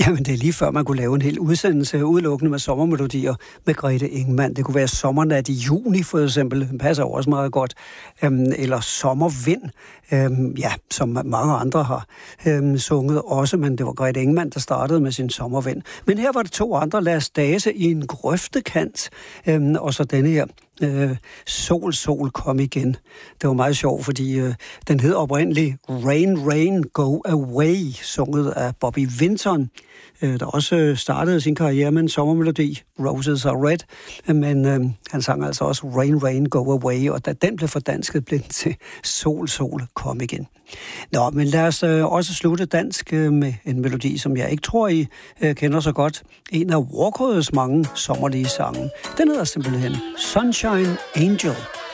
Jamen, det er lige før, man kunne lave en hel udsendelse udelukkende med sommermelodier med Grete Ingemann. Det kunne være Sommernat i juni, for eksempel. Den passer også meget godt. Eller Sommervind, ja, som mange andre har sunget også, men det var Grete Ingemann, der startede med sin Sommervind. Men her var det 2 andre. Lad os dase i en grøftekant, og så denne her. Sol, sol, kom igen. Det var meget sjovt, fordi den hed oprindeligt Rain, Rain, Go Away, sunget af Bobby Vinton, der også startede sin karriere med en sommermelodi, Roses Are Red, men han sang altså også Rain, Rain, Go Away, og da den blev fordansket, blev den til Sol, sol, kom igen. Nå, men lad os også slutte dansk med en melodi, som jeg ikke tror, I kender så godt. En af Walker's mange sommerlige sange. Den hedder simpelthen Sunshine Angel.